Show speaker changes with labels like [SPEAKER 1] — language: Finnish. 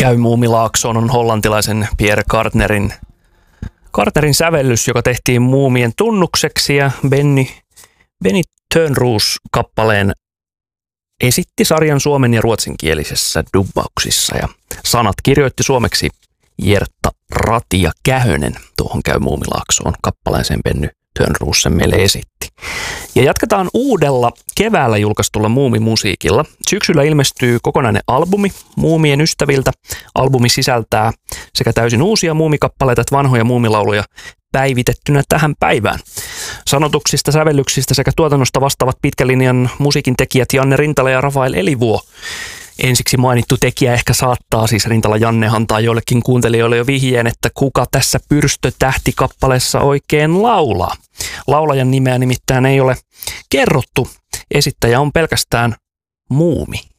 [SPEAKER 1] käy Muumilaaksoon on hollantilaisen Pierre Carterin sävellys, joka tehtiin Muumien tunnukseksi, ja Benny Törnros-kappaleen esitti sarjan suomen- ja ruotsinkielisessä dubbauksissa, ja sanat kirjoitti suomeksi Jertta Ratia Kähönen. Tuohon käy Muumilaaksoon kappaleeseen Benny Törnros sen meille esitti. Ja jatketaan uudella keväällä julkaistulla muumimusiikilla. Syksyllä ilmestyy kokonainen albumi Muumien ystäviltä. Albumi sisältää sekä täysin uusia muumikappaleita että vanhoja muumilauluja päivitettynä tähän päivään. Sanotuksista, sävellyksistä sekä tuotannosta vastaavat pitkän linjan musiikin tekijät Janne Rintala ja Rafael Elivuo. Ensiksi mainittu tekijä ehkä saattaa, siis Rintala Janne, antaa joillekin kuuntelijoille jo vihjeen, että kuka tässä Pyrstötähti-kappaleessa oikein laulaa. Laulajan nimeä nimittäin ei ole kerrottu. Esittäjä on pelkästään Muumi.